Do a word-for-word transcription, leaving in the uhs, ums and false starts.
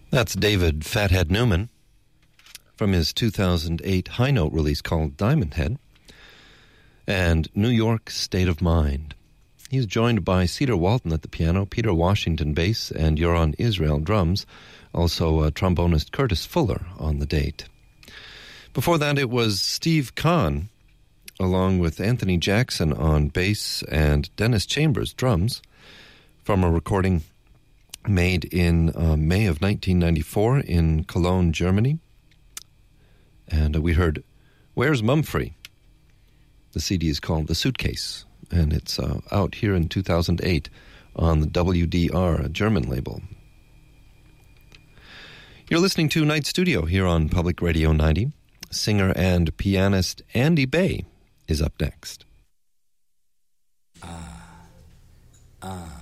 That's David Fathead Newman from his two thousand eight high note release called Diamond Head and New York State of Mind. He's joined by Cedar Walton at the piano, Peter Washington bass, and Yoron Israel drums, also uh, trombonist Curtis Fuller on the date. Before that, it was Steve Kahn, along with Anthony Jackson on bass and Dennis Chambers drums, from a recording made in uh, May of nineteen ninety-four in Cologne, Germany. And uh, we heard Where's Mumfrey? The C D is called The Suitcase, and it's uh, out here in two thousand eight on the W D R, a German label. You're listening to Night Studio here on Public Radio ninety. Singer and pianist Andy Bay is up next. Ah, ah.